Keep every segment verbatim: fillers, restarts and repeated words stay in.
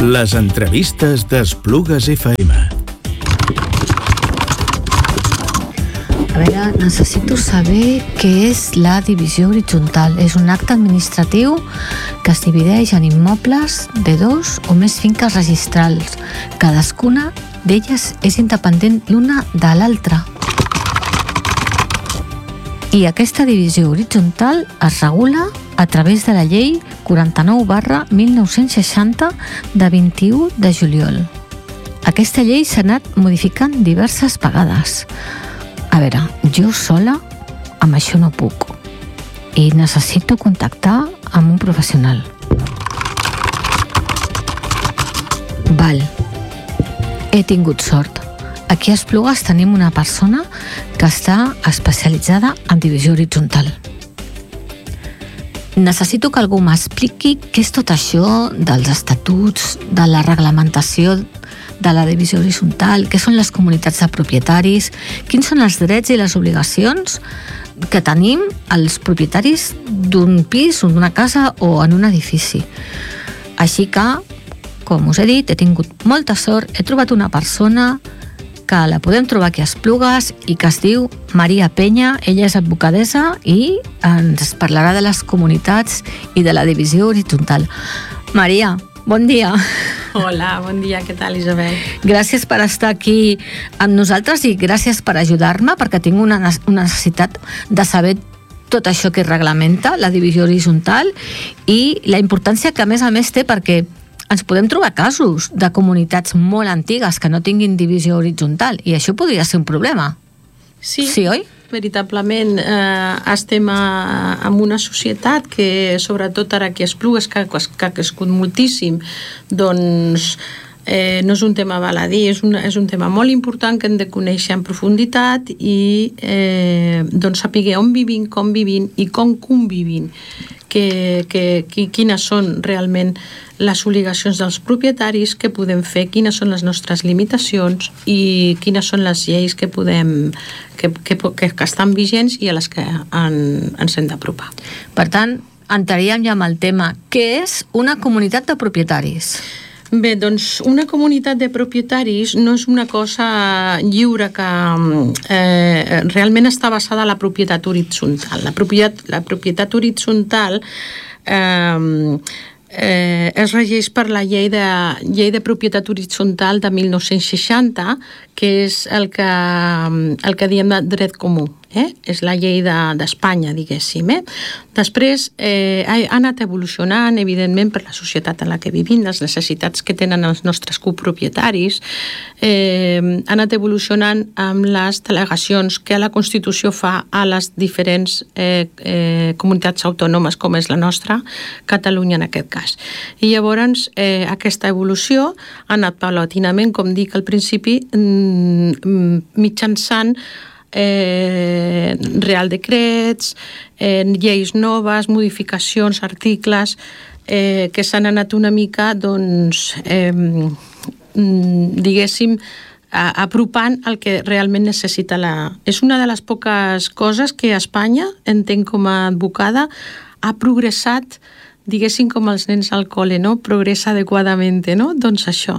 Les entrevistes d'Esplugues F M. A veure, necessito saber què és la divisió horitzontal. És un acte administratiu que es divideix en immobles de dos o més finques registrals. Cadascuna d'elles és independent l'una de l'altra. I aquesta divisió horitzontal es regula a través de la llei quaranta-nou barra mil nou-cents seixanta de vint-i-u de juliol. Aquesta llei s'ha anat modificant diverses vegades. A veure, jo sola amb això no puc i necessito contactar amb un professional. Val, he tingut sort. Aquí a Esplugues tenim una persona que està especialitzada en divisió horitzontal. Necessito que algú m'expliqui què és tot això dels estatuts, de la reglamentació de la divisió horitzontal, què són les comunitats de propietaris, quins són els drets i les obligacions que tenim els propietaris d'un pis o d'una casa o en un edifici. Així que, com us he dit, he tingut molta sort, he trobat una persona que la podem trobar aquí a Esplugues i que es diu Maria Penya. Ella és advocadessa i ens parlarà de les comunitats i de la divisió horitzontal. Maria, bon dia. Hola, bon dia, què tal, Isabel? Gràcies per estar aquí amb nosaltres i gràcies per ajudar-me, perquè tinc una, una necessitat de saber tot això que reglamenta la divisió horitzontal i la importància que a més a més té, perquè ens podem trobar casos de comunitats molt antigues que no tinguin divisió horitzontal i això podria ser un problema. Sí, sí, oi? Veritablement eh, estem a, en una societat que, sobretot ara aquí a Esplugues, que, que ha crescut moltíssim, doncs eh, no és un tema baladí, és un, és un tema molt important que hem de conèixer en profunditat i eh, doncs saber on vivim, com vivim i com convivim, que, que, que, quines són realment les obligacions dels propietaris, què podem fer, quines són les nostres limitacions i quines són les lleis que podem que, que, que, que estan vigents i a les que en, ens hem d'apropar. Per tant, entraríem ja amb el tema. Què és una comunitat de propietaris? Bé, doncs una comunitat de propietaris no és una cosa lliure que eh, realment està basada en la propietat horitzontal. La propietat, la propietat horitzontal eh, eh, es regeix per la llei de, llei de propietat horitzontal de mil nou-cents seixanta, que és el que, el que diem de dret comú. Eh? És la llei d'Espanya, de, diguéssim. Eh? Després eh, ha anat evolucionant, evidentment, per la societat en la que vivim, les necessitats que tenen els nostres copropietaris, eh, ha anat evolucionant amb les delegacions que la Constitució fa a les diferents eh, eh, comunitats autònomes, com és la nostra, Catalunya en aquest cas. I llavors eh, aquesta evolució ha anat paulatinament, com dic al principi, mitjançant Eh, real decrets, eh, lleis noves, modificacions, articles eh, que s'han anat una mica, doncs, eh, diguéssim, a, apropant el que realment necessita la... És una de les poques coses que a Espanya, entenc com a advocada, ha progressat, diguéssim, com els nens al col·le, no? Progressa adequadament, no? Doncs això.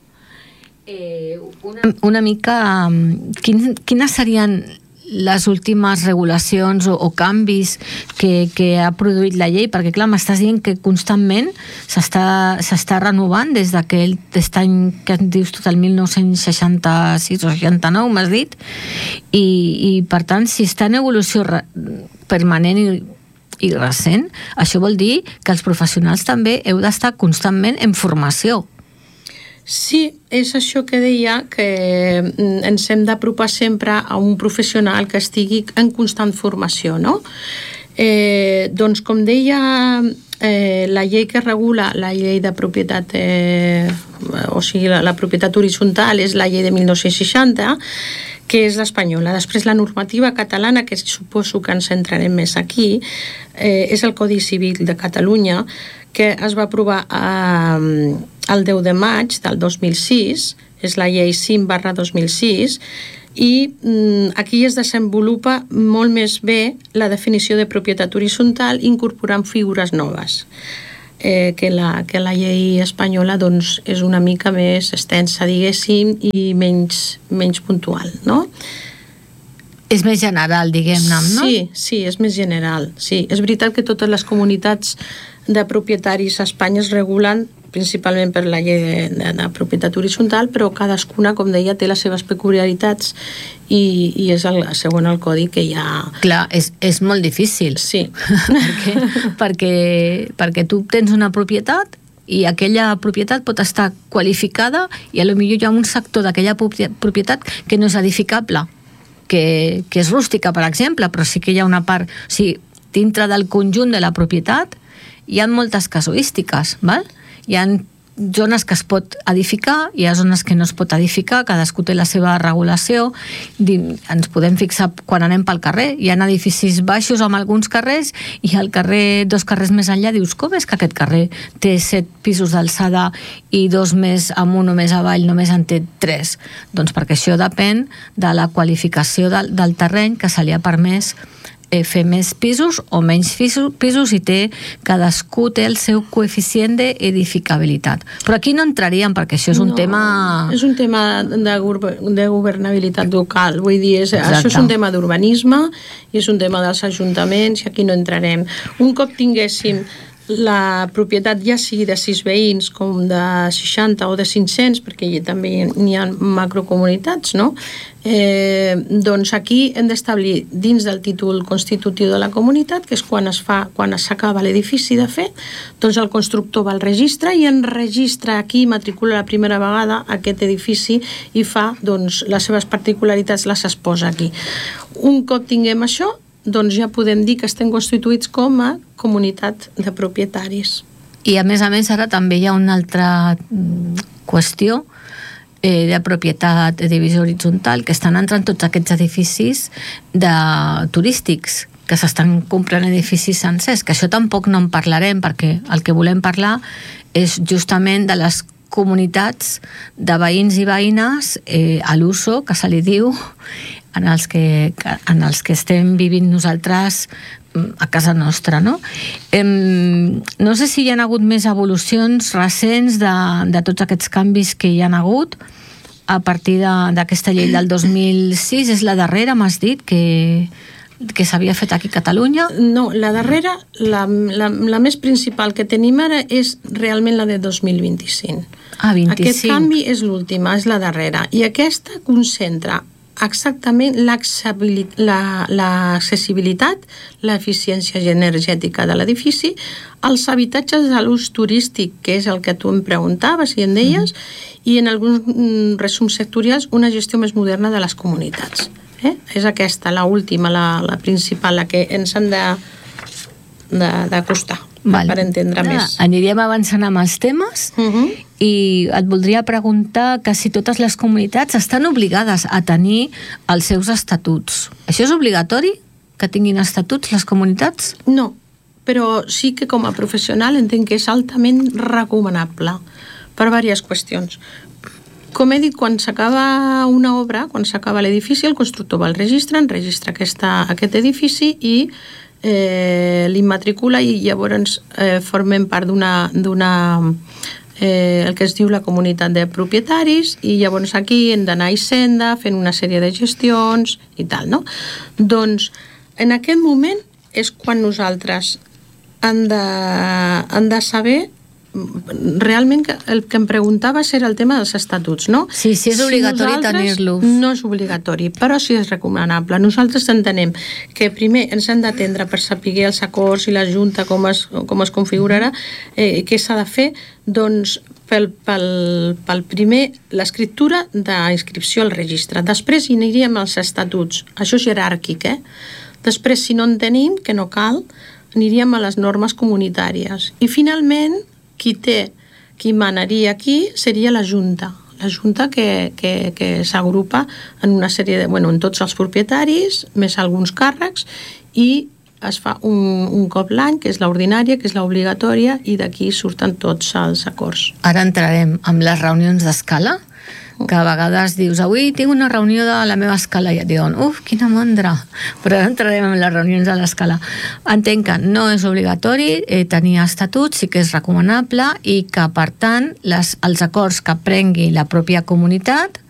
Eh, una, una mica, quin, quines serien les últimes regulacions o, o canvis que, que ha produït la llei? Perquè, clar, m'estàs dient que constantment s'està renovant des d'aquell any que dius tu, el mil nou-cents seixanta-sis o seixanta-nou, m'has dit, i, i per tant, si està en evolució re, permanent i i recent, això vol dir que els professionals també heu d'estar constantment en formació. Sí, és això que deia, que ens hem d'apropar sempre a un professional que estigui en constant formació, no? Eh, doncs, com deia, eh, la llei que regula la llei de propietat, eh, o sigui, la, la propietat horitzontal és la llei de mil nou-cents seixanta, que és l'espanyola. Després, la normativa catalana, que suposo que ens centrarem més aquí, eh, és el Codi Civil de Catalunya, que es va aprovar eh, el deu de maig del dos mil sis, és la llei cinc barra dos mil sis, i mm, aquí es desenvolupa molt més bé la definició de propietat horitzontal incorporant figures noves. eh, que, la, que la llei espanyola doncs, és una mica més extensa, diguéssim, i menys, menys puntual, no? És més general, diguem-ne, no? Sí, sí, és més general. Sí, és veritat que totes les comunitats de propietaris a Espanya es regulen principalment per la llei de, de, de propietat horitzontal, però cadascuna, com deia, té les seves peculiaritats i, i és el, segons el codi que hi ha... Clar, és, és molt difícil. Sí. perquè, perquè, perquè tu tens una propietat i aquella propietat pot estar qualificada i potser hi ha un sector d'aquella propietat que no és edificable, que, que és rústica, per exemple, però sí que hi ha una part... O sigui, dintre del conjunt de la propietat hi ha moltes casuístiques, val? Hi ha zones que es pot edificar, hi ha zones que no es pot edificar, cadascú té la seva regulació, ens podem fixar quan anem pel carrer, hi ha edificis baixos en alguns carrers i al carrer, dos carrers més enllà dius, com és que aquest carrer té set pisos d'alçada i dos més amunt o més avall només en té tres? Doncs perquè això depèn de la qualificació del, del terreny que se li ha permès fer més pisos o menys pisos i té, cadascú té el seu coeficient d'edificabilitat. Però aquí no entraríem perquè això és un no, tema... És un tema de, de governabilitat local, vull dir, és, això és un tema d'urbanisme i és un tema dels ajuntaments i aquí no entrarem. Un cop tinguéssim la propietat ja sigui de sis veïns com de seixanta o de cinc-cents, perquè també n'hi ha macrocomunitats, no? Eh, doncs aquí hem d'establir dins del títol constitutiu de la comunitat, que és quan es fa, quan s'acaba l'edifici de fer, doncs el constructor va al registre i enregistra aquí, matricula la primera vegada aquest edifici i fa, doncs, les seves particularitats les exposa aquí. Un cop tinguem això, doncs ja podem dir que estem constituïts com a comunitat de propietaris. I a més a més ara també hi ha una altra qüestió eh, de propietat de divisió horitzontal, que estan entrant tots aquests edificis de turístics, que s'estan comprant edificis sencers, que això tampoc no en parlarem, perquè el que volem parlar és justament de les comunitats de veïns i veïnes eh, a l'uso, que se li diu, en els que, en els que estem vivint nosaltres a casa nostra, no? Eh, no sé si hi ha hagut més evolucions recents de, de tots aquests canvis que hi ha hagut a partir d'aquesta llei del dos mil sis. És la darrera, m'has dit, que, que s'havia fet aquí a Catalunya? No, la darrera, la, la, la més principal que tenim ara és realment la de dos mil vint-i-cinc. Ah, vint-i-cinc. Aquest canvi és l'última, és la darrera. I aquesta concentra exactament l'accessibilitat, l'eficiència energètica de l'edifici, els habitatges de l'ús turístic, que és el que tu em preguntaves i em deies, mm. i en alguns resums sectorials una gestió més moderna de les comunitats. Eh? És aquesta, la última, la, la principal, la que ens han de, de, d'acostar. Vale. Per entendre més. Aniríem avançant amb els temes uh-huh. i et voldria preguntar que si totes les comunitats estan obligades a tenir els seus estatuts. Això és obligatori, que tinguin estatuts les comunitats? No, però sí que com a professional entenc que és altament recomanable per diverses qüestions. Com he dit, quan s'acaba una obra, quan s'acaba l'edifici, el constructor va al registre, enregistra aquesta, aquest edifici i Eh, l'immatricula i llavors eh, formem part d'una, d'una eh, el que es diu la comunitat de propietaris i llavors aquí hem d'anar a Hisenda fent una sèrie de gestions i tal, no? Doncs en aquest moment és quan nosaltres hem de, hem de saber realment el que em preguntaves era el tema dels estatuts, no? Sí, sí és obligatori si tenir-los. No és obligatori, però sí és recomanable. Nosaltres entenem que primer ens hem d'atendre per saber els acords i la Junta com es, com es configurarà, eh, què s'ha de fer, doncs pel, pel, pel primer l'escriptura d'inscripció al registre. Després hi aniríem als estatuts. Això és jeràrquic, eh? Després, si no en tenim, que no cal, aniríem a les normes comunitàries. I finalment qui té, qui manaria aquí seria la Junta. La Junta que, que, que s'agrupa en una sèrie de, bueno, en tots els propietaris, més alguns càrrecs, i es fa un, un cop l'any, que és l'ordinària, que és l'obligatòria, i d'aquí surten tots els acords. Ara entrarem amb les reunions d'escala, que a vegades dius, avui tinc una reunió de la meva escala, i et diuen, uf, quina mandra, però entrarem en les reunions de l'escala. Entenc que no és obligatori eh, tenir estatuts, sí que és recomanable, i que, per tant, les, els acords que prengui la pròpia comunitat